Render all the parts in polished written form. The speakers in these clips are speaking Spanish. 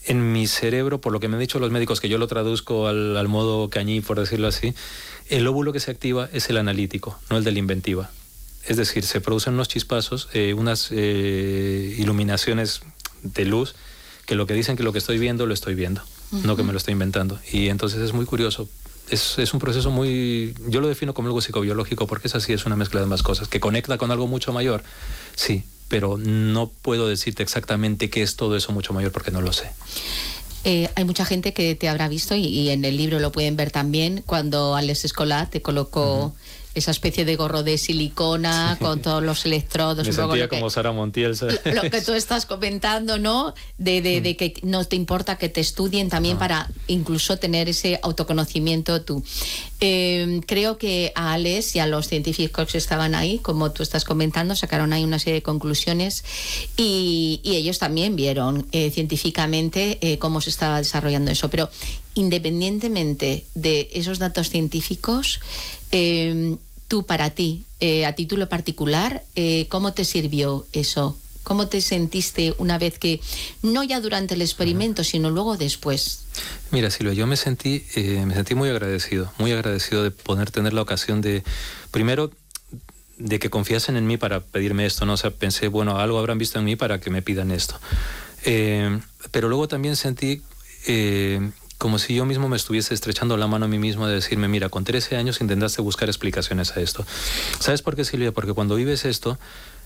en mi cerebro, por lo que me han dicho los médicos, que yo lo traduzco al modo cañí, por decirlo así, el lóbulo que se activa es el analítico, no el de la inventiva. Es decir, se producen unos chispazos, unas iluminaciones de luz, que lo que dicen que lo que estoy viendo, lo estoy viendo, no que me lo estoy inventando. Y entonces es muy curioso. Es un proceso muy... Yo lo defino como algo psicobiológico, porque es así, es una mezcla de ambas cosas. ¿Que conecta con algo mucho mayor? Sí, pero no puedo decirte exactamente qué es todo eso mucho mayor, porque no lo sé. Hay mucha gente que te habrá visto, y en el libro lo pueden ver también, cuando Alex Escolar te colocó esa especie de gorro de silicona con todos los electrodos. Me sentía como Sara Montiel. Lo que tú estás comentando, ¿no? De que no te importa que te estudien también para incluso tener ese autoconocimiento tú. Creo que a Alex y a los científicos que estaban ahí, como tú estás comentando, sacaron ahí una serie de conclusiones y ellos también vieron científicamente cómo se estaba desarrollando eso. Pero independientemente de esos datos científicos, tú, para ti, a título particular, ¿cómo te sirvió eso? ¿Cómo te sentiste una vez que, no ya durante el experimento, sino luego después? Mira, Silvia, yo me sentí muy agradecido de poder tener la ocasión de, primero, de que confiasen en mí para pedirme esto, ¿no? O sea, pensé, bueno, algo habrán visto en mí para que me pidan esto. Pero luego también sentí como si yo mismo me estuviese estrechando la mano a mí mismo de decirme, mira, con 13 años intentaste buscar explicaciones a esto. ¿Sabes por qué, Silvia? Porque cuando vives esto,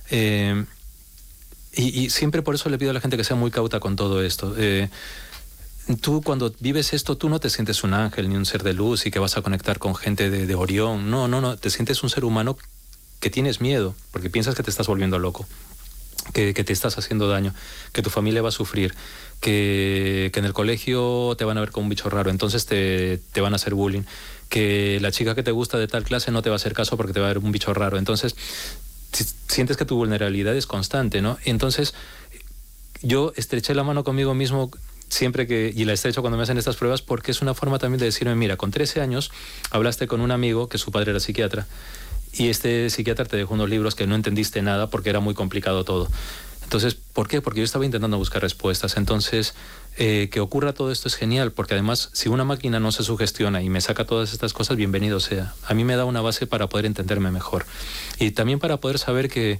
y siempre por eso le pido a la gente que sea muy cauta con todo esto, tú cuando vives esto, tú no te sientes un ángel ni un ser de luz y que vas a conectar con gente de Orión. No, te sientes un ser humano que tienes miedo, porque piensas que te estás volviendo loco, que te estás haciendo daño, que tu familia va a sufrir, que en el colegio te van a ver como un bicho raro, entonces te van a hacer bullying, que la chica que te gusta de tal clase no te va a hacer caso porque te va a ver un bicho raro. Entonces sientes que tu vulnerabilidad es constante, ¿no? Entonces yo estreché la mano conmigo mismo siempre y la estrecho cuando me hacen estas pruebas, porque es una forma también de decirme, mira, con 13 años hablaste con un amigo que su padre era psiquiatra, y este psiquiatra te dejó unos libros que no entendiste nada porque era muy complicado todo. Entonces, ¿por qué? Porque yo estaba intentando buscar respuestas. Entonces, que ocurra todo esto es genial, porque además, si una máquina no se sugestiona y me saca todas estas cosas, bienvenido sea. A mí me da una base para poder entenderme mejor. Y también para poder saber que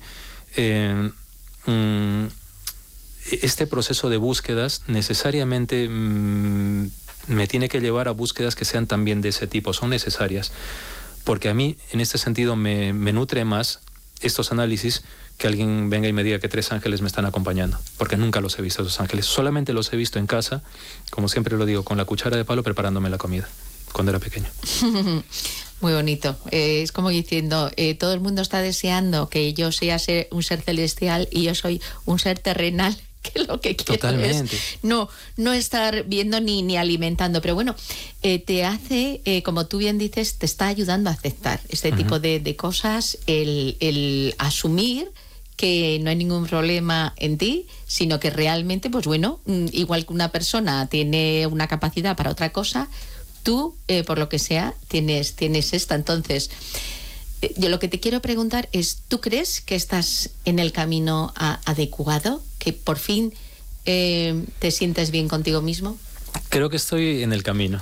este proceso de búsquedas necesariamente me tiene que llevar a búsquedas que sean también de ese tipo, son necesarias. Porque a mí, en este sentido, me nutre más estos análisis que alguien venga y me diga que 3 ángeles me están acompañando, porque nunca los he visto, esos ángeles. Solamente los he visto en casa, como siempre lo digo, con la cuchara de palo preparándome la comida, cuando era pequeño. Muy bonito. Es como diciendo, todo el mundo está deseando que yo sea un ser celestial y yo soy un ser terrenal, que lo que quiero Totalmente. es no estar viendo ni alimentando. Pero bueno, te hace, como tú bien dices, te está ayudando a aceptar este tipo de cosas, el asumir que no hay ningún problema en ti, sino que realmente, pues bueno, igual que una persona tiene una capacidad para otra cosa, tú, por lo que sea, tienes esta. Entonces, yo lo que te quiero preguntar es, ¿tú crees que estás en el camino adecuado? ¿Que por fin te sientes bien contigo mismo? Creo que estoy en el camino.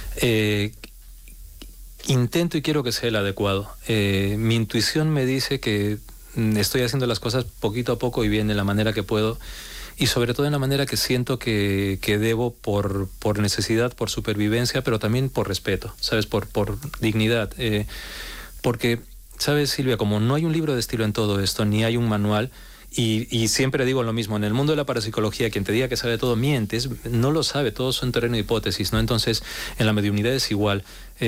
Intento y quiero que sea el adecuado. Mi intuición me dice que estoy haciendo las cosas poquito a poco y bien, de la manera que puedo, y sobre todo en la manera que siento que debo por necesidad, por supervivencia, pero también por respeto, ¿sabes? Por dignidad. Porque, ¿sabes, Silvia? Como no hay un libro de estilo en todo esto, ni hay un manual, y siempre digo lo mismo, en el mundo de la parapsicología, quien te diga que sabe todo, mientes, no lo sabe, todos son terreno de hipótesis, ¿no? Entonces, en la mediunidad es igual.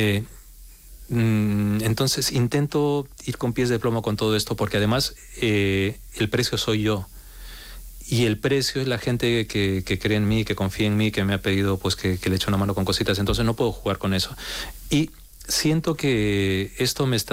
Entonces intento ir con pies de plomo con todo esto, porque además el precio soy yo, y el precio es la gente que cree en mí, que confía en mí, que me ha pedido pues que le eche una mano con cositas. Entonces no puedo jugar con eso, y siento que esto me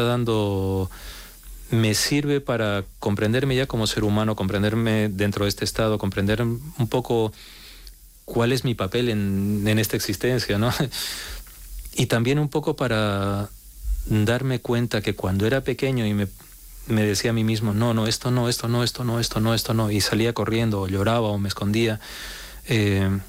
sirve para comprenderme ya como ser humano, comprenderme dentro de este estado, comprender un poco cuál es mi papel en esta existencia, ¿no? Y también un poco para darme cuenta que cuando era pequeño y me decía a mí mismo, no, esto no, y salía corriendo, o lloraba, o me escondía,